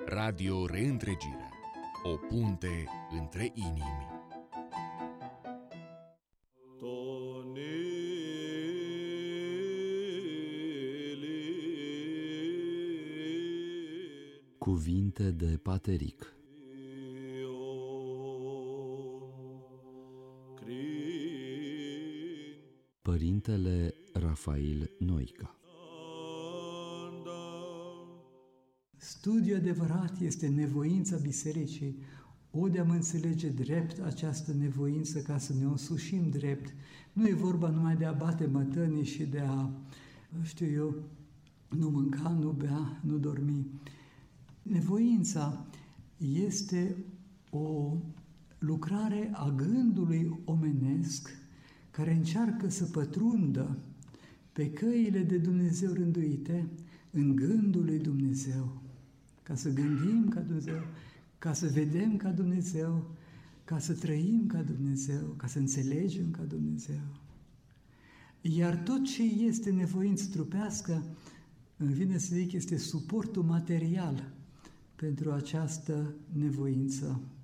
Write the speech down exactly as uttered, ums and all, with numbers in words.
Radio Reîntregirea. O punte între inimi. Cuvinte de Pateric. Părintele Rafail Noica. Studiul adevărat este nevoința bisericii, o de-am înțelege drept această nevoință ca să ne însușim drept. Nu e vorba numai de a bate mătănii și de a, știu eu, nu mânca, nu bea, nu dormi. Nevoința este o lucrare a gândului omenesc care încearcă să pătrundă pe căile de Dumnezeu rânduite în gândul lui Dumnezeu, ca să gândim ca Dumnezeu, ca să vedem ca Dumnezeu, ca să trăim ca Dumnezeu, ca să înțelegem ca Dumnezeu. Iar tot ce este nevoință trupească, îmi vine să zic, este suportul material pentru această nevoință